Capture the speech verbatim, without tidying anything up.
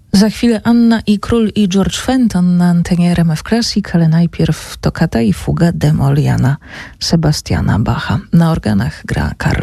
Za chwilę Anna i Król i George Fenton na antenie R M F Classic, ale najpierw toccata i fuga d-moll Jana Sebastiana Bacha. Na organach gra Karl